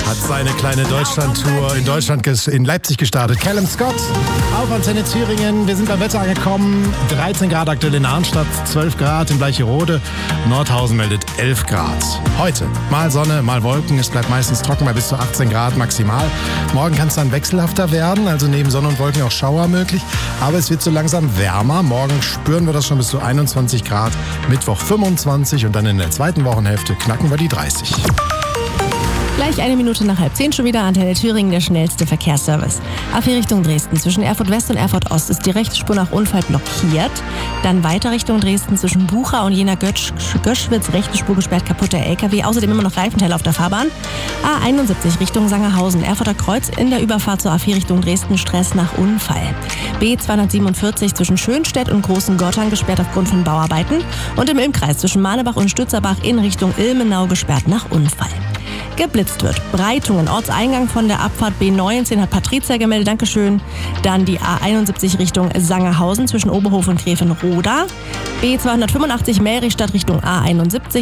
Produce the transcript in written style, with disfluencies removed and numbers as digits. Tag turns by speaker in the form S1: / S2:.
S1: hat seine kleine Deutschland-Tour in Leipzig gestartet. Callum Scott auf Antenne Thüringen. Wir sind beim Wetter angekommen. 13 Grad aktuell in Arnstadt, 12 Grad in Bleicherode. Nordhausen meldet 11 Grad. Heute mal Sonne, mal Wolken. Es bleibt meistens trocken bei bis zu 18 Grad maximal. Morgen kann es dann wechselhafter werden, also neben Sonne und Wolken auch Schauer möglich. Aber es wird so langsam wärmer. Morgen spüren wir das schon bis zu 21 Grad. Mittwoch 25 und dann in der zweiten Wochenhälfte knacken wir die 30.
S2: Gleich 1 Minute nach 9:30 schon wieder Antenne Thüringen, der schnellste Verkehrsservice. A4 Richtung Dresden. Zwischen Erfurt West und Erfurt Ost ist die rechte Spur nach Unfall blockiert. Dann weiter Richtung Dresden zwischen Bucha und Jena-Göschwitz. Rechte Spur gesperrt, kaputter LKW. Außerdem immer noch Reifenteile auf der Fahrbahn. A71 Richtung Sangerhausen. Erfurter Kreuz in der Überfahrt zur A4 Richtung Dresden. Stress nach Unfall. B247 zwischen Schönstedt und Großen Gottern gesperrt aufgrund von Bauarbeiten. Und im Ilmkreis zwischen Mahlenbach und Stützerbach in Richtung Ilmenau gesperrt nach Unfall. Geblitzt wird. Breitungen. Ortseingang von der Abfahrt B19 hat Patricia gemeldet. Dankeschön. Dann die A71 Richtung Sangerhausen zwischen Oberhof und Gräfenroda. B285 Melrichstadt Richtung A71.